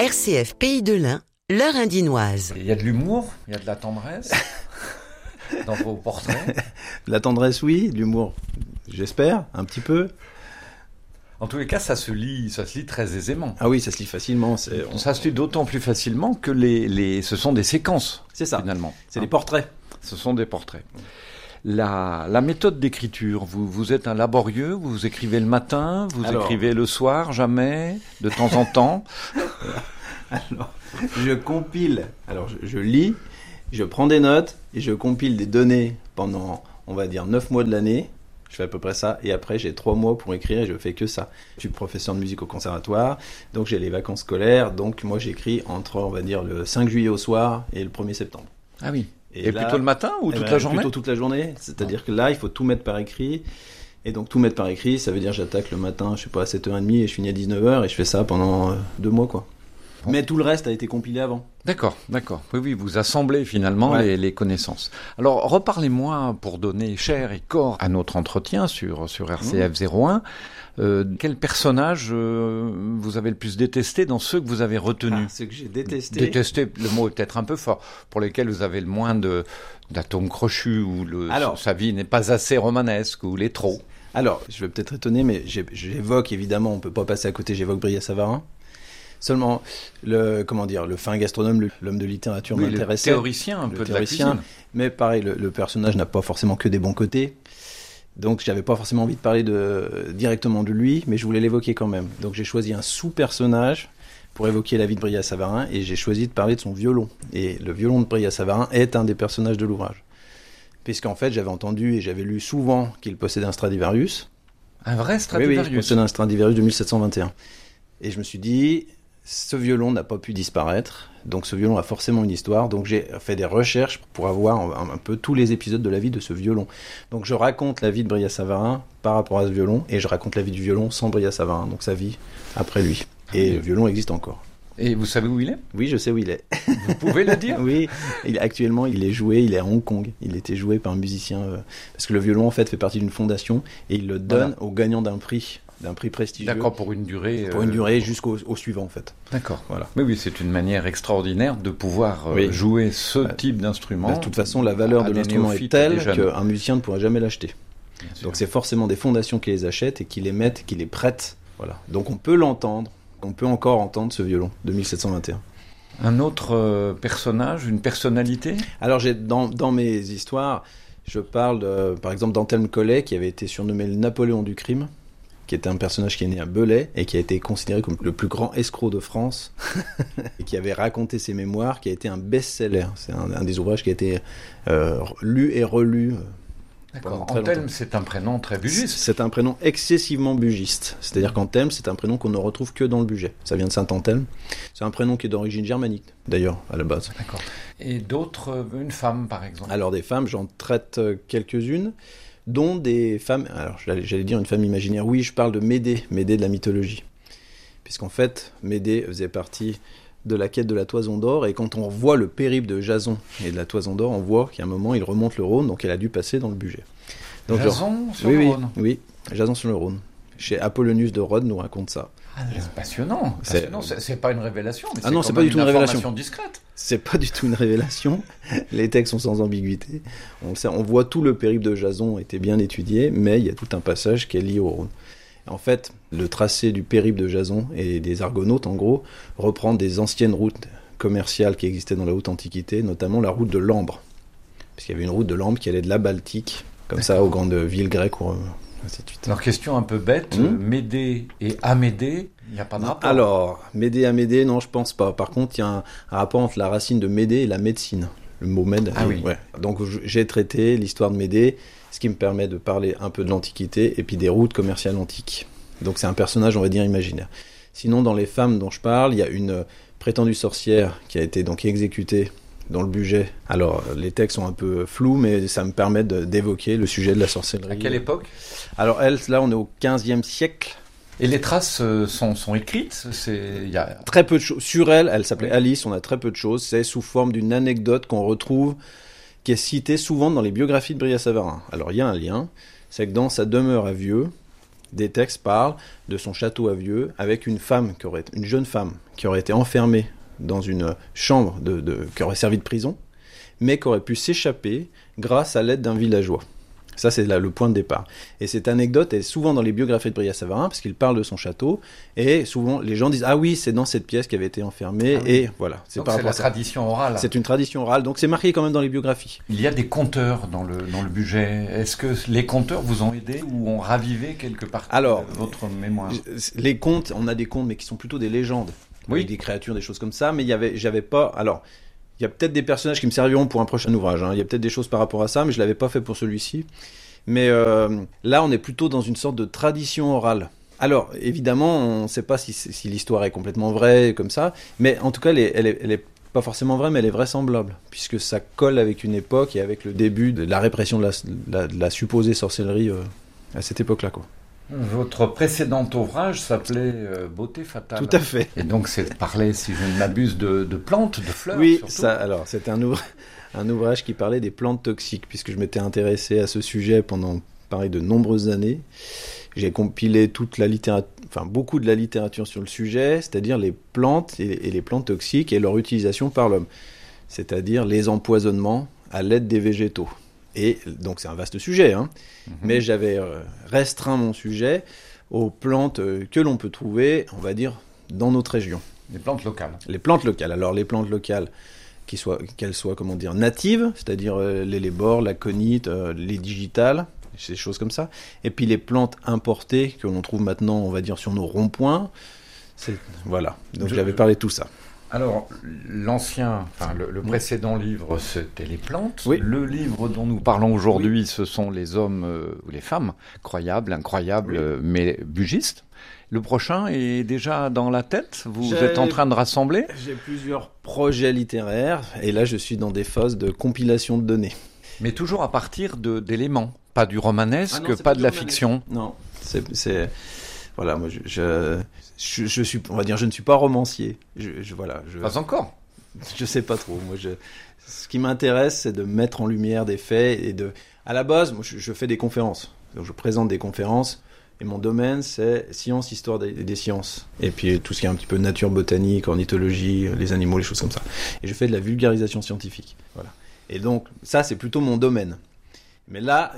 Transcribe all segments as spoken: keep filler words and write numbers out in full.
R C F Pays de l'Ain, l'heure indinoise. Il y a de l'humour, il y a de la tendresse dans vos portraits. La tendresse, oui, l'humour, j'espère, un petit peu. En tous les cas, ça se lit, ça se lit très aisément. Ah oui, ça se lit facilement. C'est... Ça se lit d'autant plus facilement que les, les, ce sont des séquences. C'est ça. Finalement. C'est hein. des portraits. Ce sont des portraits. La, la méthode d'écriture, vous, vous êtes un laborieux, vous écrivez le matin, vous Alors... écrivez le soir, jamais, de temps en temps. Alors, je compile. Alors, je, je lis, je prends des notes et je compile des données pendant, on va dire, neuf mois de l'année. Je fais à peu près ça, et après j'ai trois mois pour écrire et je fais que ça. Je suis professeur de musique au conservatoire, donc j'ai les vacances scolaires, donc moi j'écris entre, on va dire, le cinq juillet au soir et le premier septembre. Ah oui. Et, et là, plutôt le matin ou toute eh ben, la journée ? Plutôt toute la journée, c'est-à-dire que là il faut tout mettre par écrit, et donc tout mettre par écrit, ça veut dire j'attaque le matin, je sais pas, à sept heures trente et je finis à dix-neuf heures, et je fais ça pendant euh, deux mois quoi. Mais tout le reste a été compilé avant. D'accord, d'accord. Oui, oui, vous assemblez finalement ouais. les, les connaissances. Alors, reparlez-moi, pour donner chair et corps à notre entretien sur, sur R C F zéro un, euh, quel personnage euh, vous avez le plus détesté dans ceux que vous avez retenus ? Ah, ceux que j'ai détestés. Détesté, le mot est peut-être un peu fort, pour lesquels vous avez le moins de, d'atomes crochus, ou le, Alors, sa vie n'est pas assez romanesque, ou les trop. Alors, je vais peut-être étonner, mais j'évoque, évidemment, on ne peut pas passer à côté, j'évoque Brillat-Savarin. Seulement, le, comment dire, le fin gastronome, le, l'homme de littérature oui, m'intéressait. Le théoricien, un le peu théoricien, de la cuisine. Mais pareil, le, le personnage n'a pas forcément que des bons côtés. Donc, j'avais pas forcément envie de parler de, directement de lui, mais je voulais l'évoquer quand même. Donc, j'ai choisi un sous-personnage pour évoquer la vie de Brillat-Savarin, et j'ai choisi de parler de son violon. Et le violon de Brillat-Savarin est un des personnages de l'ouvrage. Puisqu'en fait, j'avais entendu et j'avais lu souvent qu'il possédait un Stradivarius. Un vrai Stradivarius ? Oui, oui, il possédait un Stradivarius de mille sept cent vingt et un. Et je me suis dit... Ce violon n'a pas pu disparaître, donc ce violon a forcément une histoire, donc j'ai fait des recherches pour avoir un, un peu tous les épisodes de la vie de ce violon. Donc je raconte la vie de Brillat-Savarin par rapport à ce violon, et je raconte la vie du violon sans Brillat-Savarin, donc sa vie après lui. Et le violon existe encore. Et vous savez où il est ? Oui, je sais où il est. Vous pouvez le dire ? Oui, il, actuellement il est joué, il est à Hong Kong, il était joué par un musicien, euh, parce que le violon en fait fait partie d'une fondation, et il le donne voilà. aux gagnants d'un prix. d'un prix prestigieux. D'accord, pour une durée... Pour une durée euh... jusqu'au au suivant, en fait. D'accord. Voilà. Mais oui, c'est une manière extraordinaire de pouvoir euh, oui. jouer ce bah, type d'instrument. Bah, de toute façon, la valeur de l'instrument est telle qu'un musicien ne pourra jamais l'acheter. Donc c'est forcément des fondations qui les achètent et qui les mettent, qui les prêtent. Voilà. Donc on peut l'entendre, on peut encore entendre ce violon de mille sept cent vingt et un. Un autre euh, personnage, une personnalité ? Alors j'ai, dans, dans mes histoires, je parle, de, par exemple, d'Anthelme Collet, qui avait été surnommé le Napoléon du crime, qui était un personnage qui est né à Belay et qui a été considéré comme le plus grand escroc de France et qui avait raconté ses mémoires, qui a été un best-seller. C'est un, un des ouvrages qui a été euh, lu et relu. D'accord. Anthelme, c'est un prénom très bugiste. C'est un prénom excessivement bugiste. C'est-à-dire qu'Anthelme, c'est un prénom qu'on ne retrouve que dans le Bugey. Ça vient de Saint-Anthelme. C'est un prénom qui est d'origine germanique, d'ailleurs, à la base. D'accord. Et d'autres, une femme, par exemple ? Alors, des femmes, j'en traite quelques-unes, dont des femmes... Alors, j'allais dire une femme imaginaire. Oui, je parle de Médée, Médée de la mythologie. Puisqu'en fait, Médée faisait partie de la quête de la Toison d'Or, et quand on voit le périple de Jason et de la Toison d'Or, on voit qu'à un moment, il remonte le Rhône, donc elle a dû passer dans le Bugey. Donc, Jason genre, sur oui, le oui, Rhône oui, Jason sur le Rhône. Chez Apollonius de Rhodes nous raconte ça. Ah, c'est passionnant. C'est... passionnant. C'est, c'est pas une révélation, mais ah c'est non, quand c'est même pas du tout une une révélation. Information discrète. C'est pas du tout une révélation. Les textes sont sans ambiguïté. On, sait, on voit tout le périple de Jason était bien étudié, mais il y a tout un passage qui est lié au Rhône. En fait, le tracé du périple de Jason et des Argonautes, en gros, reprend des anciennes routes commerciales qui existaient dans la haute antiquité, notamment la route de l'Ambre. Parce qu'il y avait une route de l'Ambre qui allait de la Baltique, comme D'accord. ça, aux grandes villes grecques, ou ainsi de suite. Alors, question un peu bête, mmh. Médée et Amédée, il n'y a pas de rapport ? Alors, Médée et Amédée, non, je pense pas. Par contre, il y a un, un rapport entre la racine de Médée et la médecine. Le mot méde. Ah oui. Ouais. Donc, j'ai traité l'histoire de Médée, ce qui me permet de parler un peu de l'Antiquité et puis des routes commerciales antiques. Donc, c'est un personnage, on va dire, imaginaire. Sinon, dans les femmes dont je parle, il y a une prétendue sorcière qui a été donc exécutée dans le Bugey. Alors, les textes sont un peu flous, mais ça me permet de, d'évoquer le sujet de la sorcellerie. À quelle époque ? Alors, elle, là, on est au quinzième siècle. Et les traces euh, sont, sont écrites ? C'est... Y a... Très peu de choses. Sur elle, elle s'appelait oui. Alice, on a très peu de choses. C'est sous forme d'une anecdote qu'on retrouve, qui est citée souvent dans les biographies de Brillat-Savarin. Alors, il y a un lien. C'est que dans sa demeure à Vieux, des textes parlent de son château à Vieux avec une femme, qui aurait, une jeune femme, qui aurait été enfermée dans une chambre de, de, qui aurait servi de prison, mais qui aurait pu s'échapper grâce à l'aide d'un villageois. Ça, c'est là le point de départ. Et cette anecdote est souvent dans les biographies de Brillat-Savarin, parce qu'il parle de son château, et souvent les gens disent « Ah oui, c'est dans cette pièce qui avait été enfermée, ah oui. » et voilà. C'est donc par c'est la tradition orale. C'est une tradition orale, donc c'est marqué quand même dans les biographies. Il y a des conteurs dans le, dans le budget. Est-ce que les conteurs vous ont aidé ou ont ravivé quelque part Alors, de votre mémoire? Les contes, on a des contes, mais qui sont plutôt des légendes. Oui. Avec des créatures, des choses comme ça, mais il y avait, j'avais pas... Alors, il y a peut-être des personnages qui me serviront pour un prochain ouvrage. Hein. Il y a peut-être des choses par rapport à ça, mais je l'avais pas fait pour celui-ci. Mais euh, là, on est plutôt dans une sorte de tradition orale. Alors, évidemment, on ne sait pas si, si l'histoire est complètement vraie, comme ça, mais en tout cas, elle est, elle est, elle est pas forcément vraie, mais elle est vraisemblable, puisque ça colle avec une époque et avec le début de la répression de la, de la, de la supposée sorcellerie euh, à cette époque-là, quoi. Votre précédent ouvrage s'appelait euh, Beauté fatale. Tout à fait. Et donc, c'est parler, si je ne m'abuse, de, de plantes, de fleurs. Oui, surtout. ça. Alors, c'était un ouvrage. Un ouvrage qui parlait des plantes toxiques, puisque je m'étais intéressé à ce sujet pendant, pareil, de nombreuses années. J'ai compilé toute la littérature, enfin beaucoup de la littérature sur le sujet, c'est-à-dire les plantes et, et les plantes toxiques et leur utilisation par l'homme, c'est-à-dire les empoisonnements à l'aide des végétaux. Et donc c'est un vaste sujet, hein. Mm-hmm. Mais j'avais euh, restreint mon sujet aux plantes euh, que l'on peut trouver, on va dire, dans notre région. Les plantes locales. Les plantes locales. Alors les plantes locales, Qu'elles soient, qu'elles soient, comment dire, natives, c'est-à-dire euh, l'élébore, l'aconite, euh, les digitales, ces choses comme ça. Et puis les plantes importées que l'on trouve maintenant, on va dire, sur nos ronds-points. C'est, voilà, donc je, j'avais parlé de tout ça. Alors, l'ancien, enfin le, le précédent livre, c'était les plantes. Oui. Le livre dont nous parlons aujourd'hui, oui. Ce sont les hommes euh, ou les femmes, croyables, incroyables, oui. euh, mais bugistes. Le prochain est déjà dans la tête? Vous j'ai, êtes en train de rassembler? J'ai plusieurs projets littéraires, et là je suis dans des phases de compilation de données. Mais toujours à partir de, d'éléments, pas du romanesque, ah non, pas, pas de la romanesque. Fiction. Non, c'est... c'est... Voilà, moi je, je, je, je suis, on va dire, je ne suis pas romancier. Je, je, voilà, je, pas encore. Je sais pas trop. Moi, je, ce qui m'intéresse, c'est de mettre en lumière des faits et de. À la base, moi, je, je fais des conférences. Donc, je présente des conférences. Et mon domaine, c'est science, histoire des, des sciences. Et puis tout ce qui est un petit peu nature, botanique, ornithologie, les animaux, les choses comme ça. Et je fais de la vulgarisation scientifique. Voilà. Et donc, ça, c'est plutôt mon domaine. Mais là,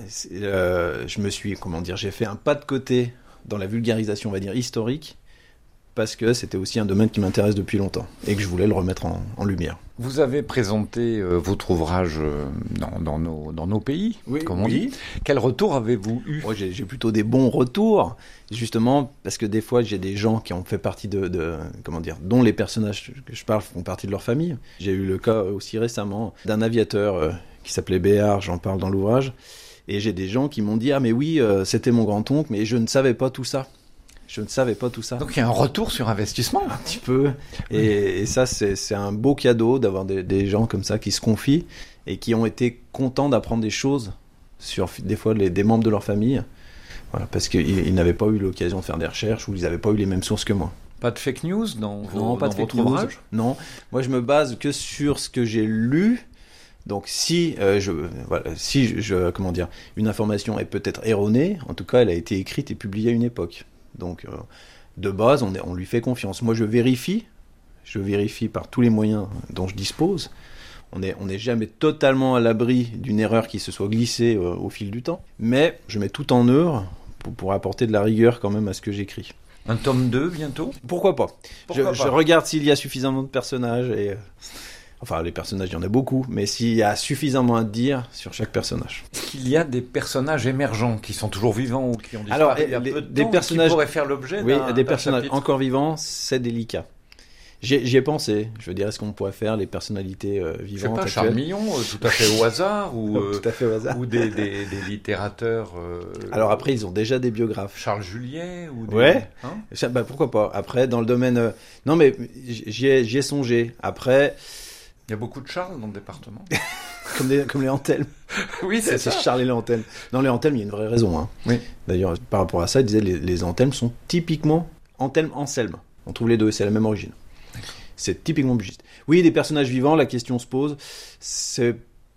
euh, je me suis, comment dire, j'ai fait un pas de côté dans la vulgarisation, on va dire, historique, parce que c'était aussi un domaine qui m'intéresse depuis longtemps et que je voulais le remettre en, en lumière. Vous avez présenté euh, votre ouvrage euh, dans, dans, nos, dans nos pays, oui, comme on oui. dit. Quel retour avez-vous eu? Moi, j'ai, j'ai plutôt des bons retours, justement, parce que des fois, j'ai des gens qui ont fait partie de, de comment dire, dont les personnages que je parle font partie de leur famille. J'ai eu le cas aussi récemment d'un aviateur euh, qui s'appelait Béard, j'en parle dans l'ouvrage, et j'ai des gens qui m'ont dit « Ah mais oui, euh, c'était mon grand-oncle, mais je ne savais pas tout ça ». Je ne savais pas tout ça. Donc il y a un retour sur investissement. Un petit peu. Et, et ça, c'est, c'est un beau cadeau d'avoir des, des gens comme ça qui se confient et qui ont été contents d'apprendre des choses sur des fois les, des membres de leur famille. Voilà, parce qu'ils ils n'avaient pas eu l'occasion de faire des recherches ou ils n'avaient pas eu les mêmes sources que moi. Pas de fake news dans, vos, non, pas dans de fake votre news. ouvrage? Non. Moi, je me base que sur ce que j'ai lu. Donc si euh, je voilà, si je, je comment dire, une information est peut-être erronée, en tout cas, elle a été écrite et publiée à une époque. Donc, euh, de base, on, est, on lui fait confiance. Moi, je vérifie, je vérifie par tous les moyens dont je dispose. On n'est on n'est jamais totalement à l'abri d'une erreur qui se soit glissée euh, au fil du temps. Mais je mets tout en œuvre pour, pour apporter de la rigueur quand même à ce que j'écris. Un tome deux bientôt? Pourquoi pas? Pourquoi je, pas je regarde s'il y a suffisamment de personnages et... Euh, Enfin, les personnages, il y en a beaucoup, mais s'il y a suffisamment à dire sur chaque personnage. Est-ce qu'il y a des personnages émergents qui sont toujours vivants ou qui ont disparu Alors, il y a les, peu de des temps, personnages qui pourraient faire l'objet oui, d'un, des d'un personnages chapitre. encore vivants, c'est délicat. J'y, j'y ai pensé. Je veux dire, est-ce qu'on pourrait faire les personnalités euh, vivantes? Je sais pas, Charles Millon, euh, tout à fait au hasard, ou euh, tout à fait au hasard, ou des, des, des littérateurs. Euh, Alors après, ils ont déjà des biographes. Charles Juliet ou des... Ouais. Hein Ça, bah, pourquoi pas. Après, dans le domaine, euh... non mais j'y ai, j'y ai songé. Après. Il y a beaucoup de Charles dans le département. comme, des, comme les Antelmes. Oui, c'est, c'est ça. C'est Charles et les Antelmes. Dans les Antelmes, il y a une vraie raison. Hein. Oui. D'ailleurs, par rapport à ça, il disait les, les Antelmes sont typiquement Antelme, Anselme. On trouve les deux, c'est la même origine. D'accord. C'est typiquement bugiste. Oui, des personnages vivants, la question se pose. C'est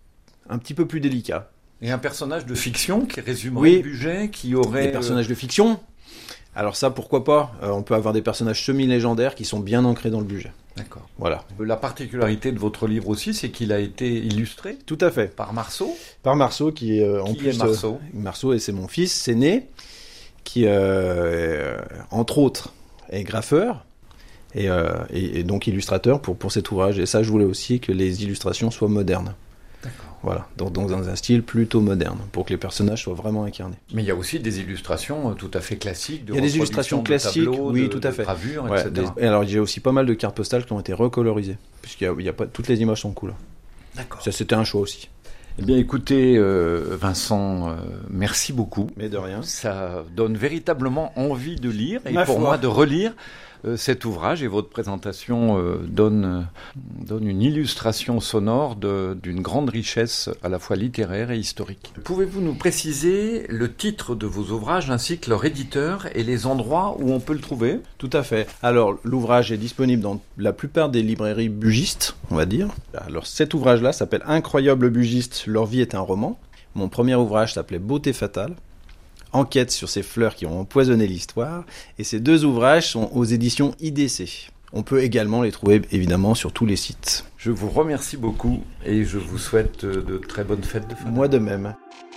un petit peu plus délicat. Et un personnage de fiction qui résumerait oui. le budget, qui aurait... Des personnages de fiction Alors ça, pourquoi pas euh, On peut avoir des personnages semi-légendaires qui sont bien ancrés dans le budget. D'accord. Voilà. La particularité de votre livre aussi, c'est qu'il a été illustré Tout à fait. par Marceau. Par Marceau, qui est euh, en Qui plus... est Marceau euh, Marceau, et c'est mon fils, c'est né, qui, euh, entre autres, est graffeur, et, euh, et, et donc illustrateur pour, pour cet ouvrage. Et ça, je voulais aussi que les illustrations soient modernes. D'accord. Voilà, donc dans un style plutôt moderne, pour que les personnages soient vraiment incarnés. Mais il y a aussi des illustrations tout à fait classiques. De il y a des illustrations classiques, tableaux, oui, de, tout à fait. De gravures, ouais, et cetera. Des, et alors, il y a aussi pas mal de cartes postales qui ont été recolorisées, puisqu'il y a, il y a pas, toutes les images sont en couleur. D'accord. Ça, c'était un choix aussi. Eh bien, écoutez, euh, Vincent, euh, merci beaucoup. Mais de rien. Ça donne véritablement envie de lire, et Ma pour foi. moi de relire euh, cet ouvrage, et votre présentation euh, donne, euh, donne une illustration sonore de, d'une grande richesse à la fois littéraire et historique. Pouvez-vous nous préciser le titre de vos ouvrages ainsi que leur éditeur et les endroits où on peut le trouver ? Tout à fait. Alors, l'ouvrage est disponible dans la plupart des librairies bugistes, on va dire. Alors, cet ouvrage-là s'appelle Incroyable Bugiste, leur vie est un roman. Mon premier ouvrage s'appelait Beauté fatale, enquête sur ces fleurs qui ont empoisonné l'histoire. Et ces deux ouvrages sont aux éditions I D C. On peut également les trouver, évidemment, sur tous les sites. Je vous remercie beaucoup et je vous souhaite de très bonnes fêtes de fin d'année. Moi de même.